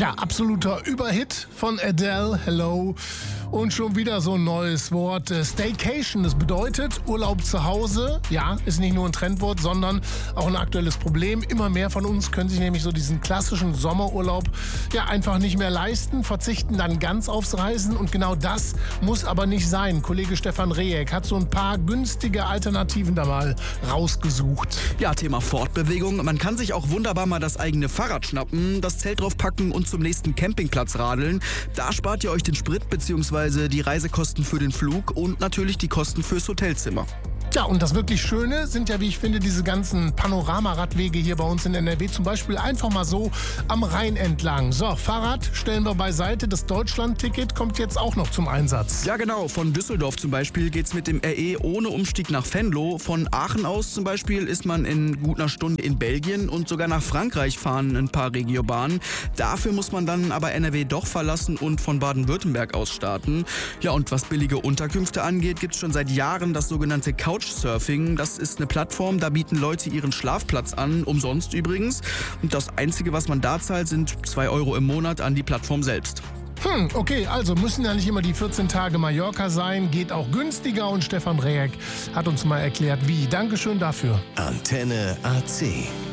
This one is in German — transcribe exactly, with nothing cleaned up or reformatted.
Ja, absoluter Überhit von Adele, Hello. Und schon wieder so ein neues Wort, Staycation. Das bedeutet Urlaub zu Hause. Ja, ist nicht nur ein Trendwort, sondern auch ein aktuelles Problem. Immer mehr von uns können sich nämlich so diesen klassischen Sommerurlaub ja einfach nicht mehr leisten, verzichten dann ganz aufs Reisen. Und genau das muss aber nicht sein. Kollege Stefan Rehek hat so ein paar günstige Alternativen da mal rausgesucht. Ja, Thema Fortbewegung. Man kann sich auch wunderbar mal das eigene Fahrrad schnappen, das Zelt draufpacken und zum nächsten Campingplatz radeln. Da spart ihr euch den Sprit bzw. die Reisekosten für den Flug und natürlich die Kosten fürs Hotelzimmer. Ja, und das wirklich Schöne sind ja, wie ich finde, diese ganzen Panoramaradwege hier bei uns in N R W. Zum Beispiel einfach mal so am Rhein entlang. So, Fahrrad stellen wir beiseite. Das Deutschland-Ticket kommt jetzt auch noch zum Einsatz. Ja, genau. Von Düsseldorf zum Beispiel geht's mit dem R E ohne Umstieg nach Venlo. Von Aachen aus zum Beispiel ist man in gut einer Stunde in Belgien und sogar nach Frankreich fahren ein paar Regiobahnen. Dafür muss man dann aber N R W doch verlassen und von Baden-Württemberg aus starten. Ja, und was billige Unterkünfte angeht, gibt's schon seit Jahren das sogenannte Couch Surfing. Das ist eine Plattform, da bieten Leute ihren Schlafplatz an, umsonst übrigens. Und das Einzige, was man da zahlt, sind zwei Euro im Monat an die Plattform selbst. Hm, okay, also müssen ja nicht immer die vierzehn Tage Mallorca sein, geht auch günstiger und Stefan Rehek hat uns mal erklärt, wie. Dankeschön dafür. Antenne A C.